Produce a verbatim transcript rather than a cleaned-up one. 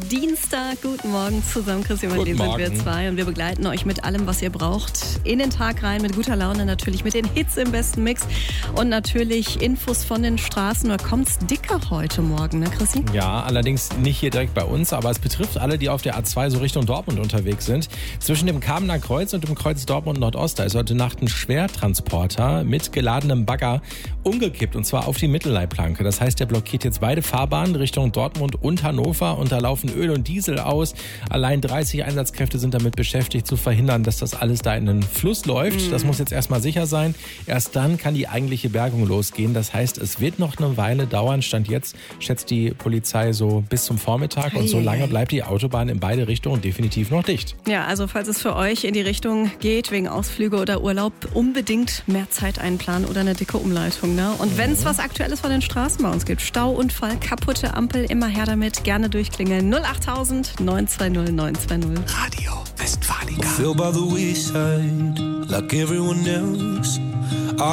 Dienstag. Guten Morgen zusammen, Christian, mit Guten dem sind Morgen. wir zwei. Und wir begleiten euch mit allem, was ihr braucht, in den Tag rein, mit guter Laune natürlich, mit den Hits im besten Mix und natürlich Infos von den Straßen. Da kommt's dicker heute Morgen, ne Chrissy? Ja, allerdings nicht hier direkt bei uns, aber es betrifft alle, die auf der A zwei so Richtung Dortmund unterwegs sind. Zwischen dem Kamener Kreuz und dem Kreuz Dortmund Nordost, da ist heute Nacht ein Schwertransporter mit geladenem Bagger umgekippt, und zwar auf die Mittelleitplanke. Das heißt, der blockiert jetzt beide Fahrbahnen Richtung Dortmund und Hannover, und da laufen Öl und Diesel aus. Allein dreißig Einsatzkräfte sind damit beschäftigt, zu verhindern, dass das alles da in den Fluss läuft. Mhm. Das muss jetzt erstmal sicher sein. Erst dann kann die eigentliche Bergung losgehen. Das heißt, es wird noch eine Weile dauern. Stand jetzt schätzt die Polizei so bis zum Vormittag. Und so lange bleibt die Autobahn in beide Richtungen definitiv noch dicht. Ja, also falls es für euch in die Richtung geht, wegen Ausflüge oder Urlaub, unbedingt mehr Zeit einplanen oder eine dicke Umleitung. Ne? Und mhm. wenn es was Aktuelles von den Straßen bei uns gibt, Stauunfall, kaputte Ampel, immer her damit, gerne durchklingeln. null achttausend neun zwei null neun zwei null. Radio Westfalica. I feel by the wayside like everyone else.